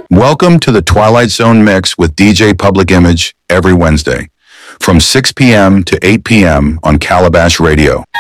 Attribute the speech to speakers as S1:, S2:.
S1: Welcome to the Twilight Zone Mix with DJ Public Image every Wednesday from 6 p.m. to 8 p.m. on Calabash Radio.